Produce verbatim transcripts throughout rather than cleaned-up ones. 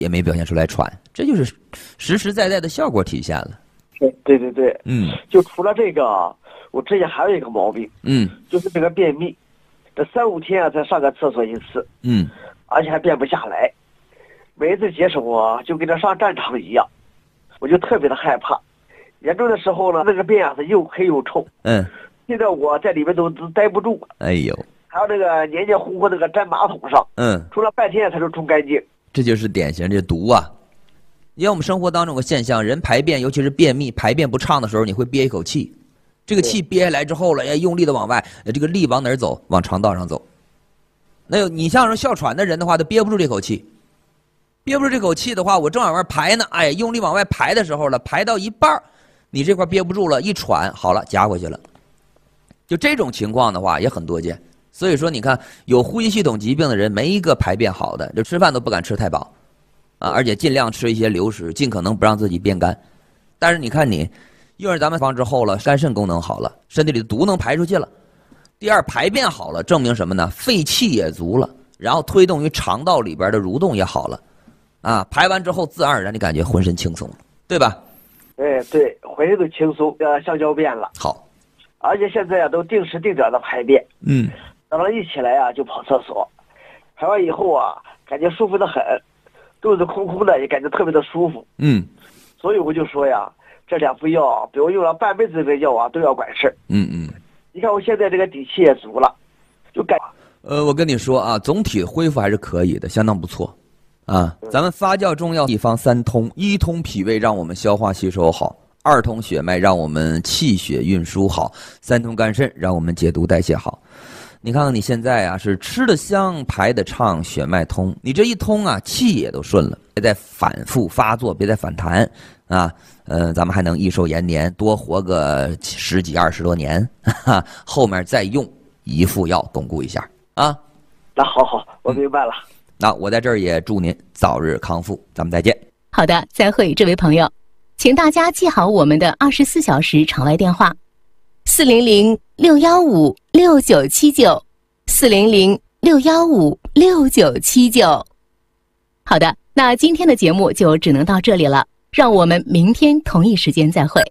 也没表现出来喘，这就是实实在在的效果体现了。 对对对对， 嗯， 就除了这个，我之前还有一个毛病， 嗯， 就是这个便秘，这三五天啊才上个厕所一次， 嗯， 而且还便不下来，每一次解手啊就跟这上战场一样，我就特别的害怕。严重的时候呢，那个便啊是又黑又臭， 嗯， 现在我在里面都都待不住了。 哎呦， 还有那个黏黏糊糊那个粘马桶上， 嗯， 冲了半天才能冲干净。 这就是典型的毒啊。因为我们生活当中有个现象，人排便，尤其是便秘排便不畅的时候，你会憋一口气，这个气憋下来之后了，要用力的往外，这个力往哪儿走？往肠道上走。那有你像说哮喘的人的话，他憋不住这口气，憋不住这口气的话，我正往外排呢，哎，用力往外排的时候了，排到一半，你这块憋不住了，一喘，好了，夹回去了。就这种情况的话也很多见。所以说你看，有呼吸系统疾病的人没一个排便好的，就吃饭都不敢吃太饱啊，而且尽量吃一些流食，尽可能不让自己变干。但是你看你一会儿咱们防治后了，肝肾功能好了，身体里的毒能排出去了。第二，排便好了，证明什么呢？肺气也足了，然后推动于肠道里边的蠕动也好了，啊，排完之后自然而然你感觉浑身轻松了，对吧？ 哎，对，浑身都轻松，呃，像小便了。 好， 而且现在啊都定时定点的排便， 嗯， 早上一起来啊就跑厕所，排完以后啊感觉舒服的很，肚子空空的也感觉特别的舒服。 嗯， 所以我就说呀，这两副药比我用了半辈子的药啊都要管事。 嗯嗯， 你看我现在这个底气也足了，就感呃，我跟你说啊，总体恢复还是可以的，相当不错，啊，咱们发酵中药一方三通：一通脾胃，让我们消化吸收好；二通血脉，让我们气血运输好；三通肝肾，让我们解毒代谢好。你看看你现在啊，是吃得香，排得畅，血脉通，你这一通啊，气也都顺了，别再反复发作，别再反弹啊。呃，咱们还能益寿延年，多活个十几二十多年，哈哈，后面再用一副药巩固一下啊。 那好好，我明白了。 嗯，那我在这儿也祝您早日康复，咱们再见。 好的，再会，这位朋友，请大家记好我们的二十四小时场外电话：四零零六幺五六九七九，四零零六幺五六九七九。好的，那今天的节目就只能到这里了，让我们明天同一时间再会。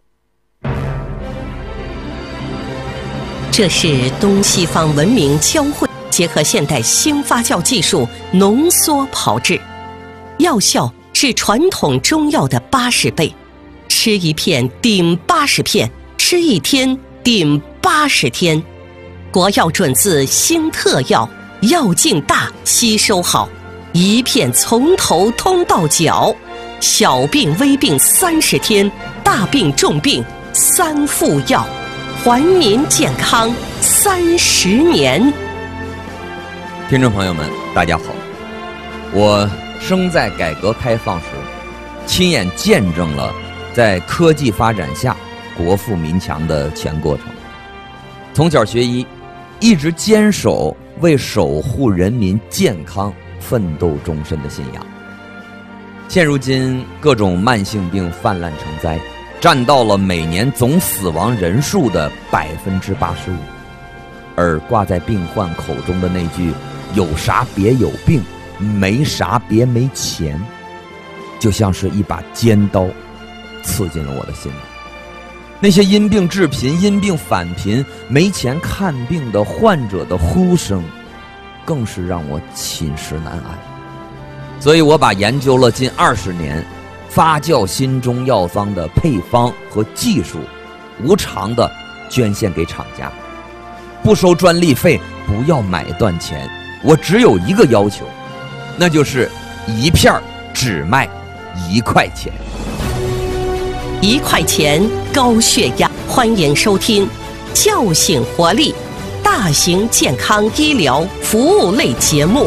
这是东西方文明交汇，结合现代新发酵技术浓缩炮制，药效是传统中药的八十倍，吃一片顶八十片，吃一天顶八十天。国药准字新特药，药劲大，吸收好，一片从头通到脚，小病微病三十天，大病重病三副药，还您健康三十年。 听众朋友们，大家好，我生在改革开放时，亲眼见证了在科技发展下国富民强的全过程。从小学医，一直坚守为守护人民健康奋斗终身的信仰。现如今各种慢性病泛滥成灾，占到了每年总死亡人数的百分之八十五，而挂在病患口中的那句“有啥别有病，没啥别没钱”，就像是一把尖刀，刺进了我的心里。那些因病致贫、因病返贫、没钱看病的患者的呼声，更是让我寝食难安。所以我把研究了近二十年发酵新中药方的配方和技术，无偿的捐献给厂家，不收专利费，不要买断钱。我只有一个要求，那就是一片只卖一块钱。 一块钱高血压，欢迎收听叫醒活力大型健康医疗服务类节目。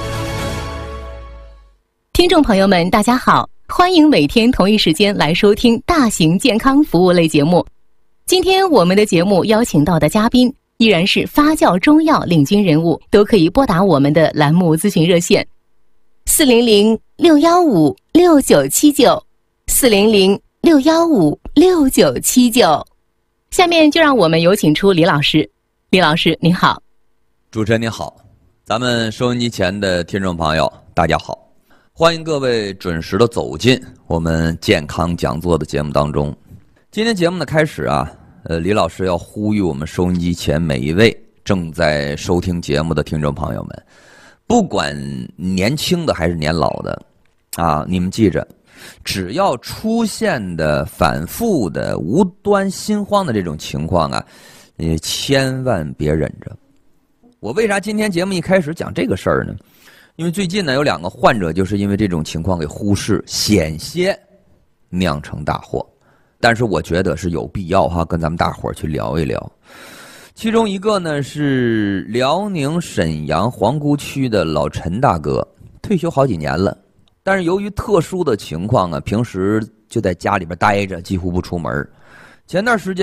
听众朋友们大家好，欢迎每天同一时间来收听大型健康服务类节目。今天我们的节目邀请到的嘉宾依然是发酵中药领军人物，都可以拨打我们的栏目咨询热线四零零六幺五六九七九，四零零六幺五六九七九。下面就让我们有请出李老师。李老师您好。 主持人您好，咱们收音机前的听众朋友大家好。 欢迎各位准时的走进我们健康讲座的节目当中。今天节目的开始啊，呃，李老师要呼吁我们收音机前每一位正在收听节目的听众朋友们，不管年轻的还是年老的，啊，你们记着，只要出现的反复的无端心慌的这种情况啊，你千万别忍着。我为啥今天节目一开始讲这个事儿呢？因为最近呢有两个患者就是因为这种情况给忽视，险些酿成大祸。但是我觉得是有必要哈，跟咱们大伙儿去聊一聊。其中一个呢是辽宁沈阳皇姑区的老陈大哥，退休好几年了，但是由于特殊的情况啊，平时就在家里边待着，几乎不出门。前段时间